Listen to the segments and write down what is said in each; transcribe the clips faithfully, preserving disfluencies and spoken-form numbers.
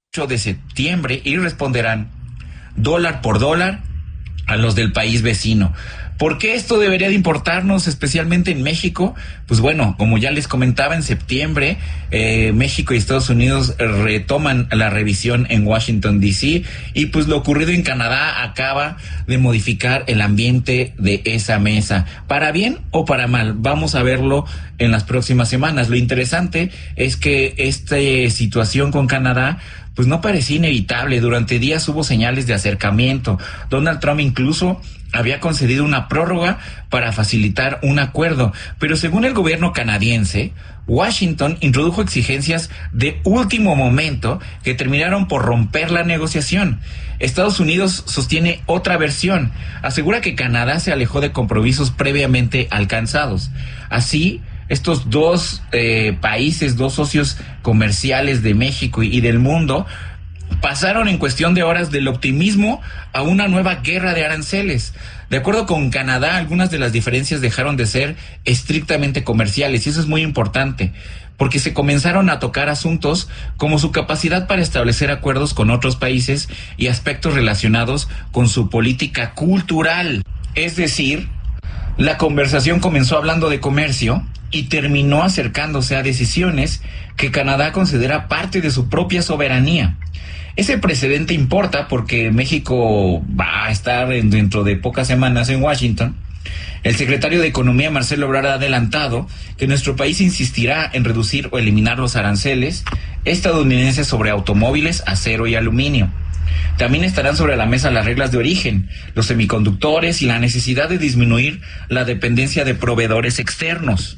ocho de septiembre y responderán dólar por dólar a los del país vecino. ¿Por qué esto debería de importarnos, especialmente en México? Pues bueno, como ya les comentaba, en septiembre eh, México y Estados Unidos retoman la revisión en Washington, D C, y pues lo ocurrido en Canadá acaba de modificar el ambiente de esa mesa. Para bien o para mal, vamos a verlo en las próximas semanas. Lo interesante es que esta situación con Canadá pues no parecía inevitable. Durante días hubo señales de acercamiento. Donald Trump incluso había concedido una prórroga para facilitar un acuerdo, pero según el gobierno canadiense, Washington introdujo exigencias de último momento que terminaron por romper la negociación. Estados Unidos sostiene otra versión, asegura que Canadá se alejó de compromisos previamente alcanzados. Así, estos dos eh, países, dos socios comerciales de México y del mundo, pasaron en cuestión de horas del optimismo a una nueva guerra de aranceles. De acuerdo con Canadá, algunas de las diferencias dejaron de ser estrictamente comerciales, y eso es muy importante, porque se comenzaron a tocar asuntos como su capacidad para establecer acuerdos con otros países y aspectos relacionados con su política cultural. Es decir, la conversación comenzó hablando de comercio y terminó acercándose a decisiones que Canadá considera parte de su propia soberanía. Ese precedente importa porque México va a estar dentro de pocas semanas en Washington. El secretario de Economía, Marcelo Ebrard, ha adelantado que nuestro país insistirá en reducir o eliminar los aranceles estadounidenses sobre automóviles, acero y aluminio. También estarán sobre la mesa las reglas de origen, los semiconductores y la necesidad de disminuir la dependencia de proveedores externos.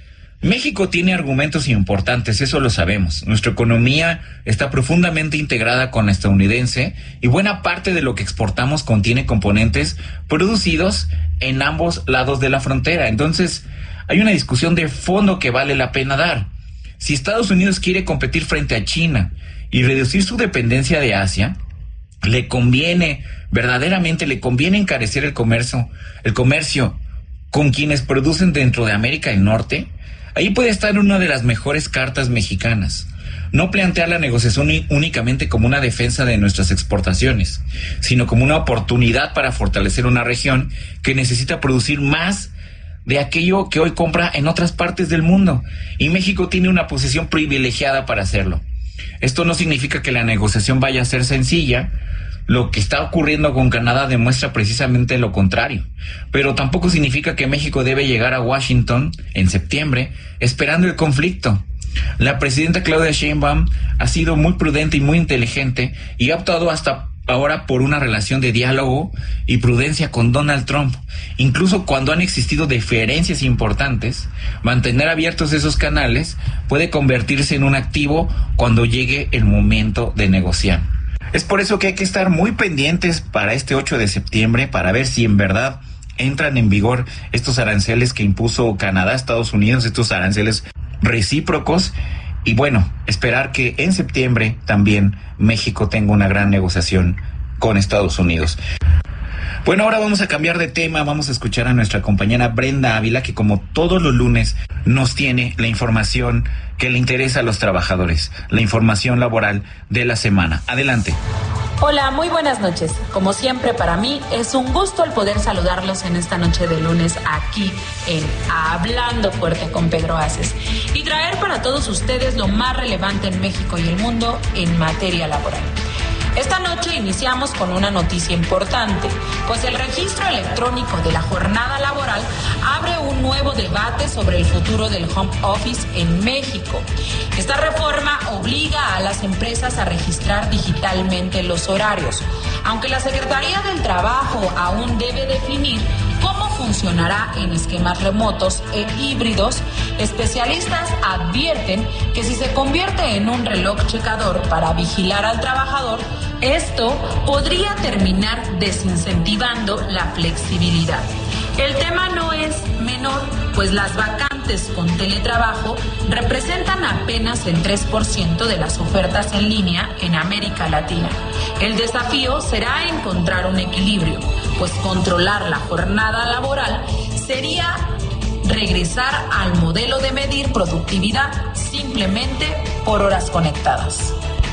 México tiene argumentos importantes, eso lo sabemos. Nuestra economía está profundamente integrada con la estadounidense y buena parte de lo que exportamos contiene componentes producidos en ambos lados de la frontera. Entonces, hay una discusión de fondo que vale la pena dar. Si Estados Unidos quiere competir frente a China y reducir su dependencia de Asia, le conviene, verdaderamente le conviene encarecer el comercio, el comercio con quienes producen dentro de América del Norte. Ahí puede estar una de las mejores cartas mexicanas. No plantear la negociación únicamente como una defensa de nuestras exportaciones, sino como una oportunidad para fortalecer una región que necesita producir más de aquello que hoy compra en otras partes del mundo. Y México tiene una posición privilegiada para hacerlo. Esto no significa que la negociación vaya a ser sencilla. Lo que está ocurriendo con Canadá demuestra precisamente lo contrario, pero tampoco significa que México debe llegar a Washington en septiembre esperando el conflicto. La presidenta Claudia Sheinbaum ha sido muy prudente y muy inteligente y ha optado hasta ahora por una relación de diálogo y prudencia con Donald Trump. Incluso cuando han existido diferencias importantes, mantener abiertos esos canales puede convertirse en un activo cuando llegue el momento de negociar. Es por eso que hay que estar muy pendientes para este ocho de septiembre para ver si en verdad entran en vigor estos aranceles que impuso Canadá a Estados Unidos, estos aranceles recíprocos, y bueno, esperar que en septiembre también México tenga una gran negociación con Estados Unidos. Bueno, ahora vamos a cambiar de tema, vamos a escuchar a nuestra compañera Brenda Ávila, que como todos los lunes nos tiene la información que le interesa a los trabajadores, la información laboral de la semana. Adelante. Hola, muy buenas noches. Como siempre, para mí es un gusto el poder saludarlos en esta noche de lunes aquí en Hablando Fuerte con Pedro Aces y traer para todos ustedes lo más relevante en México y el mundo en materia laboral. Esta noche iniciamos con una noticia importante, pues el registro electrónico de la jornada laboral abre un nuevo debate sobre el futuro del home office en México. Esta reforma obliga a las empresas a registrar digitalmente los horarios, aunque la Secretaría del Trabajo aún debe definir cómo funcionará en esquemas remotos e híbridos. Especialistas advierten que si se convierte en un reloj checador para vigilar al trabajador, esto podría terminar desincentivando la flexibilidad. El tema no es menor, pues las vacantes con teletrabajo representan apenas el tres por ciento de las ofertas en línea en América Latina. El desafío será encontrar un equilibrio, pues controlar la jornada laboral sería regresar al modelo de medir productividad simplemente por horas conectadas.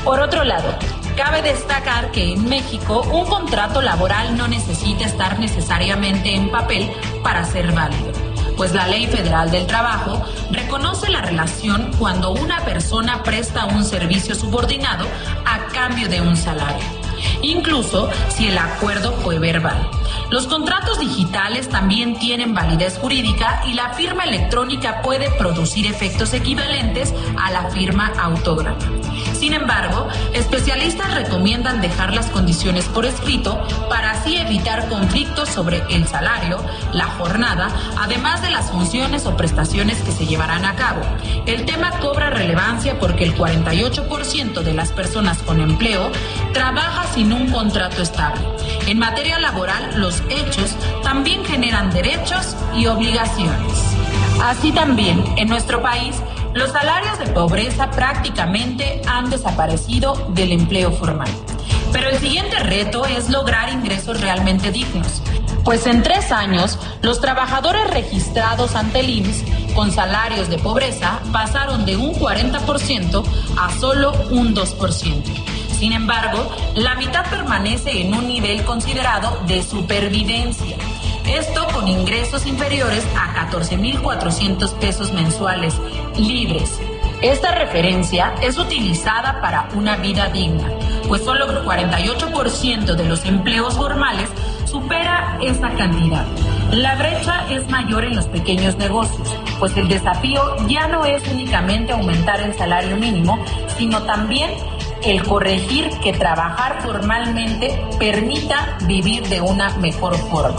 Por otro lado, cabe destacar que en México un contrato laboral no necesita estar necesariamente en papel para ser válido, pues la Ley Federal del Trabajo reconoce la relación cuando una persona presta un servicio subordinado a cambio de un salario, incluso si el acuerdo fue verbal. Los contratos digitales también tienen validez jurídica y la firma electrónica puede producir efectos equivalentes a la firma autógrafa. Sin embargo, especialistas recomiendan dejar las condiciones por escrito para así evitar conflictos sobre el salario, la jornada, además de las funciones o prestaciones que se llevarán a cabo. El tema cobra relevancia porque el cuarenta y ocho por ciento de las personas con empleo trabaja sin un contrato estable. En materia laboral, los hechos también generan derechos y obligaciones. Así también, en nuestro país, los salarios de pobreza prácticamente han desaparecido del empleo formal. Pero el siguiente reto es lograr ingresos realmente dignos, pues en tres años los trabajadores registrados ante el I M S S con salarios de pobreza pasaron de un cuarenta por ciento a solo un dos por ciento. Sin embargo, la mitad permanece en un nivel considerado de supervivencia. Esto con ingresos inferiores a catorce mil cuatrocientos pesos mensuales libres. Esta referencia es utilizada para una vida digna, pues solo el cuarenta y ocho por ciento de los empleos formales supera esa cantidad. La brecha es mayor en los pequeños negocios, pues el desafío ya no es únicamente aumentar el salario mínimo, sino también el corregir que trabajar formalmente permita vivir de una mejor forma.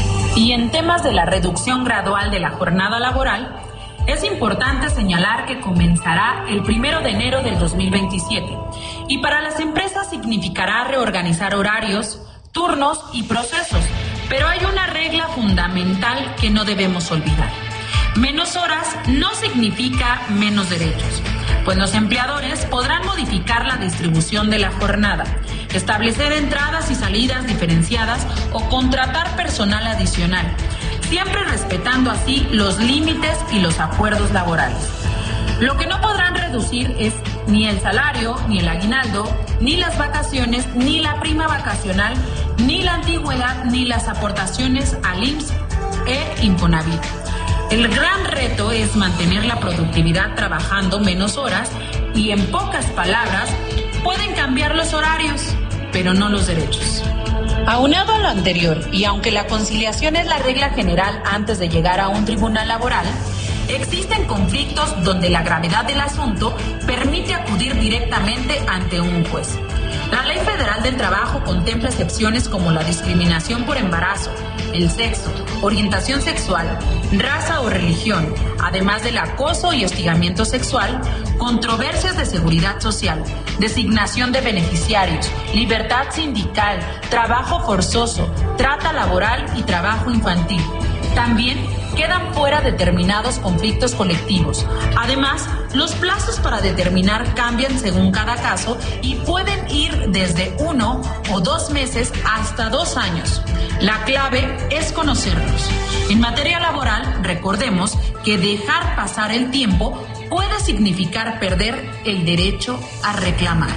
Y en temas de la reducción gradual de la jornada laboral, es importante señalar que comenzará el primero de enero del dos mil veintisiete y para las empresas significará reorganizar horarios, turnos y procesos, pero hay una regla fundamental que no debemos olvidar. Menos horas no significa menos derechos, pues los empleadores podrán modificar la distribución de la jornada, establecer entradas y salidas diferenciadas o contratar personal adicional, siempre respetando así los límites y los acuerdos laborales. Lo que no podrán reducir es ni el salario, ni el aguinaldo, ni las vacaciones, ni la prima vacacional, ni la antigüedad, ni las aportaciones al I M S S e Infonavit. El gran reto es mantener la productividad trabajando menos horas y, en pocas palabras, pueden cambiar los horarios, pero no los derechos. Aunado a lo anterior, y aunque la conciliación es la regla general antes de llegar a un tribunal laboral, existen conflictos donde la gravedad del asunto permite acudir directamente ante un juez. La Ley Federal del Trabajo contempla excepciones como la discriminación por embarazo, el sexo, orientación sexual, raza o religión, además del acoso y hostigamiento sexual, controversias de seguridad social, designación de beneficiarios, libertad sindical, trabajo forzoso, trata laboral y trabajo infantil. También quedan fuera determinados conflictos colectivos. Además, los plazos para determinar cambian según cada caso y pueden ir desde uno o dos meses hasta dos años. La clave es conocerlos. En materia laboral, recordemos que dejar pasar el tiempo puede significar perder el derecho a reclamar.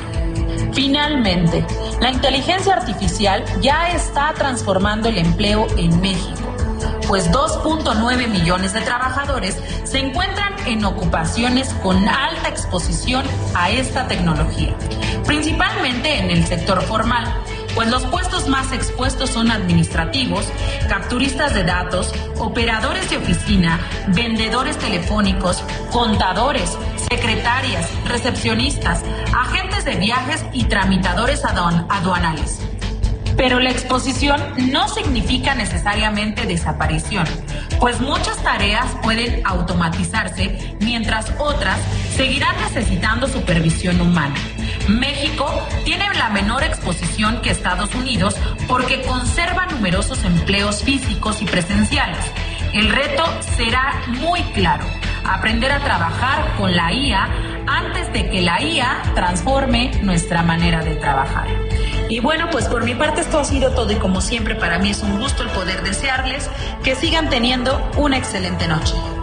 Finalmente, la inteligencia artificial ya está transformando el empleo en México, pues dos punto nueve millones de trabajadores se encuentran en ocupaciones con alta exposición a esta tecnología, principalmente en el sector formal, pues los puestos más expuestos son administrativos, capturistas de datos, operadores de oficina, vendedores telefónicos, contadores, secretarias, recepcionistas, agentes de viajes y tramitadores aduan- aduanales. Pero la exposición no significa necesariamente desaparición, pues muchas tareas pueden automatizarse mientras otras seguirán necesitando supervisión humana. México tiene la menor exposición que Estados Unidos porque conserva numerosos empleos físicos y presenciales. El reto será muy claro: aprender a trabajar con la I A antes de que la I A transforme nuestra manera de trabajar. Y bueno, pues por mi parte esto ha sido todo y como siempre para mí es un gusto el poder desearles que sigan teniendo una excelente noche.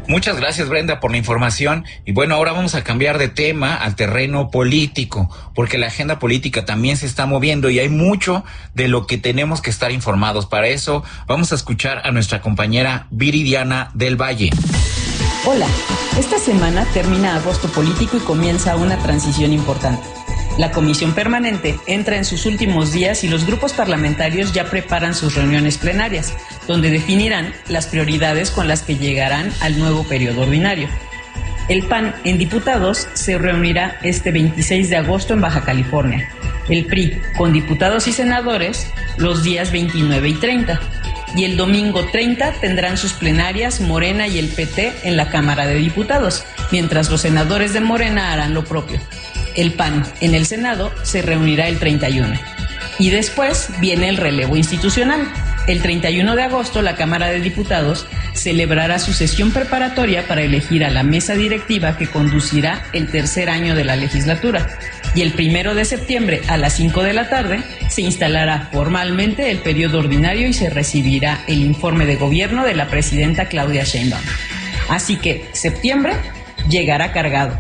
Muchas gracias, Brenda, por la información. Y bueno, ahora vamos a cambiar de tema al terreno político, porque la agenda política también se está moviendo y hay mucho de lo que tenemos que estar informados. Para eso vamos a escuchar a nuestra compañera Viridiana del Valle. Hola, esta semana termina agosto político y comienza una transición importante. La comisión permanente entra en sus últimos días y los grupos parlamentarios ya preparan sus reuniones plenarias, donde definirán las prioridades con las que llegarán al nuevo periodo ordinario. El P A N en diputados se reunirá este veintiséis de agosto en Baja California. El P R I con diputados y senadores los días veintinueve y treinta. Y el domingo treinta tendrán sus plenarias Morena y el P T en la Cámara de Diputados, mientras los senadores de Morena harán lo propio. El P A N en el Senado se reunirá el treinta y uno. Y después viene el relevo institucional. El treinta y uno de agosto la Cámara de Diputados celebrará su sesión preparatoria para elegir a la mesa directiva que conducirá el tercer año de la legislatura. Y el primero de septiembre a las cinco de la tarde se instalará formalmente el periodo ordinario y se recibirá el informe de gobierno de la presidenta Claudia Sheinbaum. Así que septiembre llegará cargado.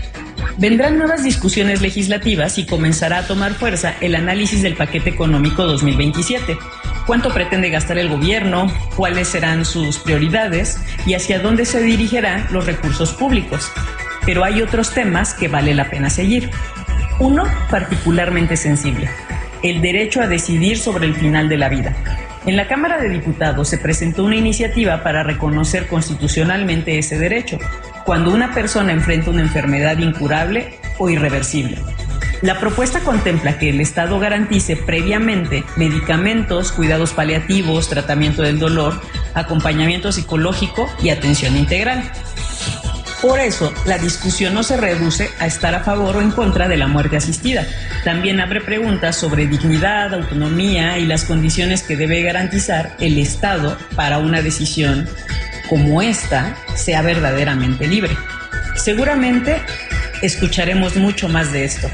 Vendrán nuevas discusiones legislativas y comenzará a tomar fuerza el análisis del paquete económico dos mil veintisiete. ¿Cuánto pretende gastar el gobierno? ¿Cuáles serán sus prioridades? ¿Y hacia dónde se dirigirán los recursos públicos? Pero hay otros temas que vale la pena seguir. Uno particularmente sensible: el derecho a decidir sobre el final de la vida. En la Cámara de Diputados se presentó una iniciativa para reconocer constitucionalmente ese derecho, cuando una persona enfrenta una enfermedad incurable o irreversible. La propuesta contempla que el Estado garantice previamente medicamentos, cuidados paliativos, tratamiento del dolor, acompañamiento psicológico y atención integral. Por eso, la discusión no se reduce a estar a favor o en contra de la muerte asistida. También abre preguntas sobre dignidad, autonomía y las condiciones que debe garantizar el Estado para una decisión como esta sea verdaderamente libre. Seguramente escucharemos mucho más de esto.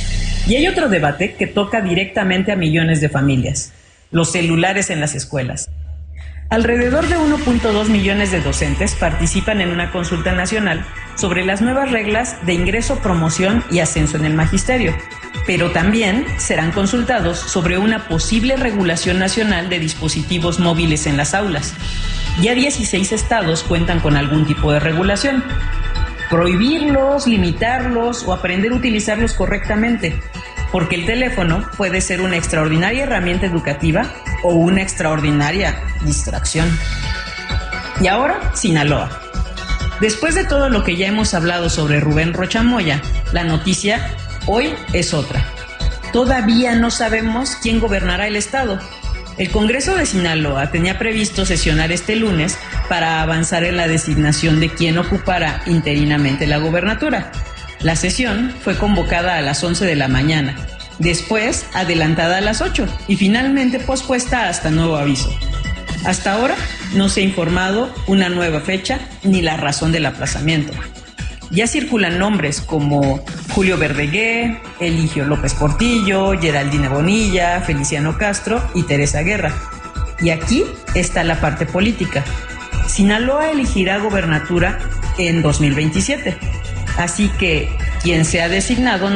Y hay otro debate que toca directamente a millones de familias: los celulares en las escuelas. Alrededor de uno punto dos millones de docentes participan en una consulta nacional sobre las nuevas reglas de ingreso, promoción y ascenso en el magisterio, pero también serán consultados sobre una posible regulación nacional de dispositivos móviles en las aulas. Ya dieciséis estados cuentan con algún tipo de regulación. Prohibirlos, limitarlos o aprender a utilizarlos correctamente, porque el teléfono puede ser una extraordinaria herramienta educativa o una extraordinaria distracción. Y ahora, Sinaloa. Después de todo lo que ya hemos hablado sobre Rubén Rocha Moya, la noticia hoy es otra. Todavía no sabemos quién gobernará el estado. El Congreso de Sinaloa tenía previsto sesionar este lunes para avanzar en la designación de quién ocupará interinamente la gobernatura. La sesión fue convocada a las once de la mañana, después adelantada a las ocho y finalmente pospuesta hasta nuevo aviso. Hasta ahora no se ha informado una nueva fecha ni la razón del aplazamiento. Ya circulan nombres como Julio Verdegué, Eligio López Portillo, Geraldine Bonilla, Feliciano Castro y Teresa Guerra. Y aquí está la parte política. Sinaloa elegirá gobernatura en dos mil veintisiete, así que quien sea designado no